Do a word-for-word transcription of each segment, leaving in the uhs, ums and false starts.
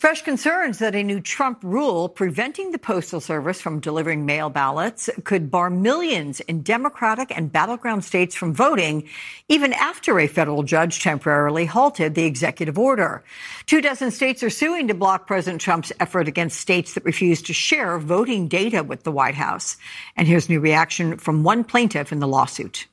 Fresh concerns that a new Trump rule preventing the Postal Service from delivering mail ballots could bar millions in Democratic and battleground states from voting, even after a federal judge temporarily halted the executive order. Two dozen states are suing to block President Trump's effort against states that refuse to share voting data with the White House. And here's new reaction from one plaintiff in the lawsuit.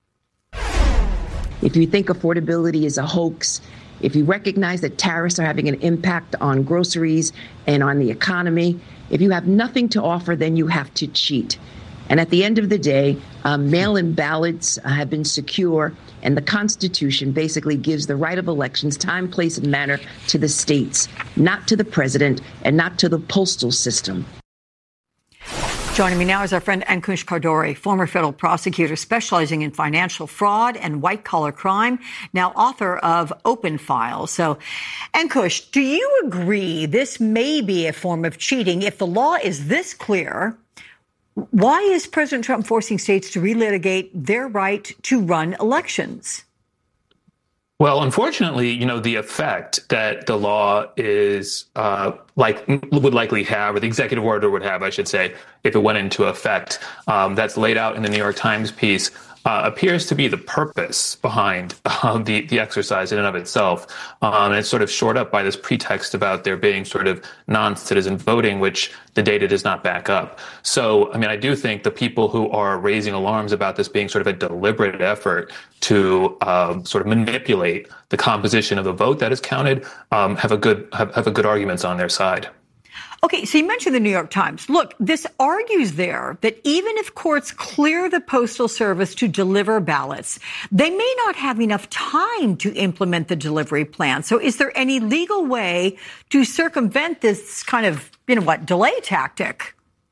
If you think affordability is a hoax, if you recognize that tariffs are having an impact on groceries and on the economy, if you have nothing to offer, then you have to cheat. And at the end of the day, um, mail-in ballots uh, have been secure, and the Constitution basically gives the right of elections, time, place, and manner to the states, not to the president and not to the postal system. Joining me now is our friend Ankush Khardori, former federal prosecutor specializing in financial fraud and white-collar crime, now author of Open Files. So, Ankush, do you agree this may be a form of cheating? If the law is this clear, why is President Trump forcing states to relitigate their right to run elections? Well, unfortunately, you know, the effect that the law is uh, like would likely have, or the executive order would have, I should say, if it went into effect, um, that's laid out in the New York Times piece, uh, appears to be the purpose behind uh, the, the exercise in and of itself. Um, and it's sort of shored up by this pretext about there being sort of non-citizen voting, which the data does not back up. So, I mean, I do think the people who are raising alarms about this being sort of a deliberate effort to um, sort of manipulate the composition of the vote that is counted um, have a good have, have a good arguments on their side. Okay, so you mentioned the New York Times. Look, this argues there that even if courts clear the Postal Service to deliver ballots, they may not have enough time to implement the delivery plan. So is there any legal way to circumvent this kind of, you know what, delay tactic?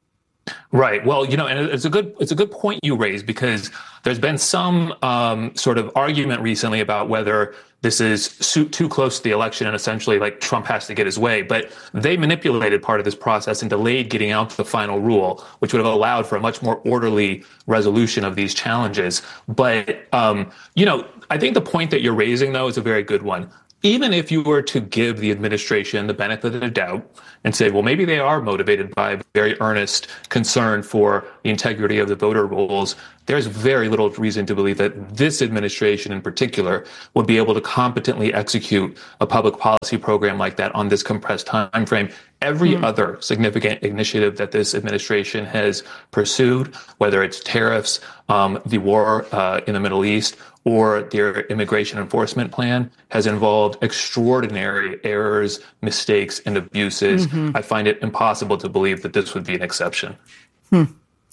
Right. Well, you know, and it's a good it's a good point you raised, because there's been some um, sort of argument recently about whether this is too close to the election and essentially like Trump has to get his way. But they manipulated part of this process and delayed getting out the final rule, which would have allowed for a much more orderly resolution of these challenges. But, um, you know, I think the point that you're raising, though, is a very good one. Even if you were to give the administration the benefit of the doubt and say, well, maybe they are motivated by a very earnest concern for the integrity of the voter rolls, there's very little reason to believe that this administration in particular would be able to competently execute a public policy program like that on this compressed time frame. Every mm. other significant initiative that this administration has pursued, whether it's tariffs, um, the war uh, in the Middle East, or their immigration enforcement plan, has involved extraordinary errors, mistakes, and abuses. Mm-hmm. I find it impossible to believe that this would be an exception. Hmm.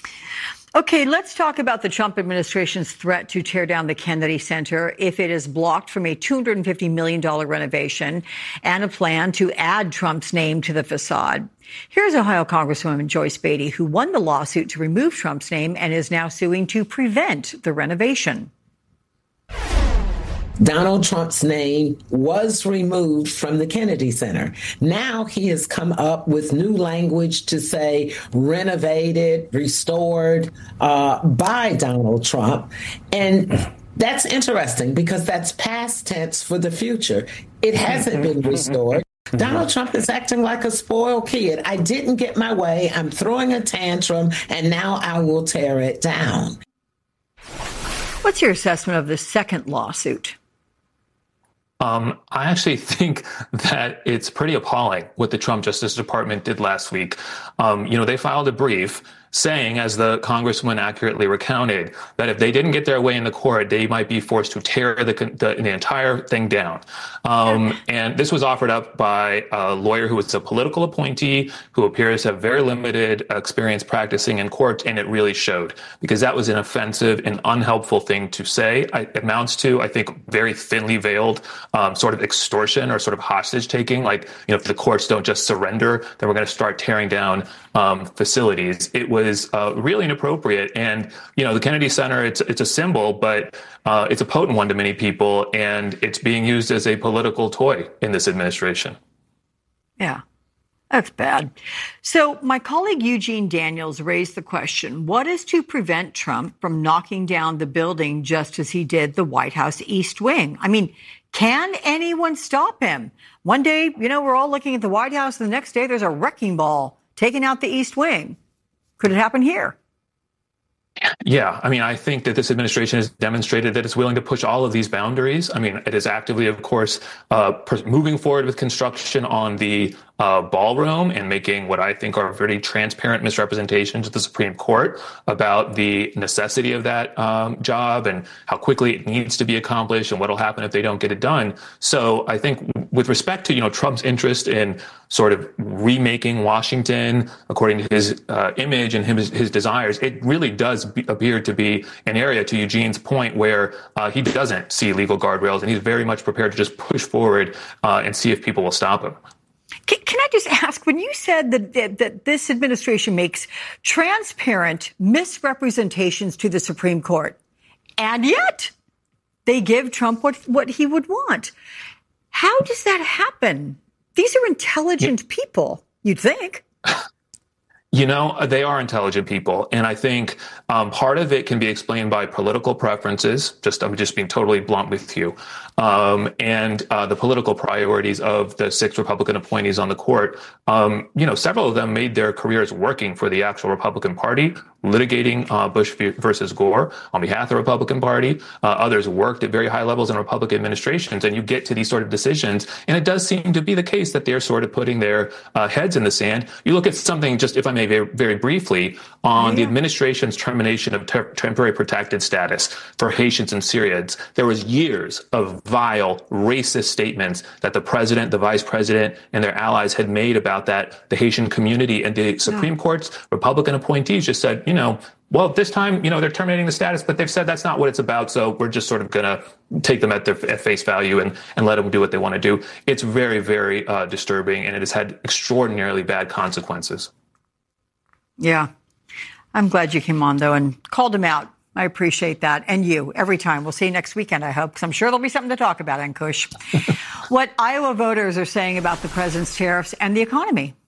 Okay, let's talk about the Trump administration's threat to tear down the Kennedy Center if it is blocked from a two hundred fifty million dollars renovation and a plan to add Trump's name to the facade. Here's Ohio Congresswoman Joyce Beatty, who won the lawsuit to remove Trump's name and is now suing to prevent the renovation. Donald Trump's name was removed from the Kennedy Center. Now he has come up with new language to say renovated, restored uh, by Donald Trump. And that's interesting because that's past tense for the future. It hasn't been restored. Donald Trump is acting like a spoiled kid. I didn't get my way. I'm throwing a tantrum, and now I will tear it down. What's your assessment of the second lawsuit? Um, I actually think that it's pretty appalling what the Trump Justice Department did last week. Um, you know, they filed a brief saying, as the congresswoman accurately recounted, that if they didn't get their way in the court, they might be forced to tear the, the, the entire thing down. Um, and this was offered up by a lawyer who was a political appointee, who appears to have very limited experience practicing in court, and it really showed, because that was an offensive and unhelpful thing to say. It amounts to, I think, very thinly veiled um, sort of extortion or sort of hostage taking. Like, you know, if the courts don't just surrender, then we're going to start tearing down um, facilities. It was was uh, really inappropriate. And, you know, the Kennedy Center, it's it's a symbol, but uh, it's a potent one to many people, and it's being used as a political toy in this administration. Yeah, that's bad. So my colleague Eugene Daniels raised the question, what is to prevent Trump from knocking down the building just as he did the White House East Wing? I mean, Can anyone stop him? One day, you know, we're all looking at the White House. The next day, there's a wrecking ball taking out the East Wing. Could it happen here? Yeah, I mean, I think that this administration has demonstrated that it's willing to push all of these boundaries. I mean, it is actively, of course, uh, moving forward with construction on the uh, ballroom and making what I think are very transparent misrepresentations to the Supreme Court about the necessity of that um, job and how quickly it needs to be accomplished and what will happen if they don't get it done. So I think with respect to, you know, Trump's interest in sort of remaking Washington according to his uh, image and his, his desires, it really does be, appear to be an area, to Eugene's point, where uh, he doesn't see legal guardrails, and he's very much prepared to just push forward uh, and see if people will stop him. Can, can I just ask, when you said that, that, that this administration makes transparent misrepresentations to the Supreme Court, and yet they give Trump what, what he would want, how does that happen? These are intelligent yeah. people, you'd think. You know, they are intelligent people. And I think um, part of it can be explained by political preferences. Just I'm just being totally blunt with you. Um, and uh, the political priorities of the six Republican appointees on the court. Um, you know, several of them made their careers working for the actual Republican Party, litigating uh, Bush versus Gore on behalf of the Republican Party. Uh, others worked at very high levels in Republican administrations. And you get to these sort of decisions. And it does seem to be the case that they're sort of putting their uh, heads in the sand. You look at something, just if I may very, very briefly, on yeah. the administration's termination of ter- temporary protected status for Haitians and Syrians. There was years of vile, racist statements that the president, the vice president, and their allies had made about that, the Haitian community. And the Supreme yeah. Court's Republican appointees just said, you know, well, this time, you know, they're terminating the status, but they've said that's not what it's about. So we're just sort of going to take them at their at face value and, and let them do what they want to do. It's very, very uh, disturbing, and it has had extraordinarily bad consequences. Yeah. I'm glad you came on, though, and called him out. I appreciate that. And you, every time. We'll see you next weekend, I hope, because I'm sure there'll be something to talk about, Ankush. What Iowa voters are saying about the president's tariffs and the economy.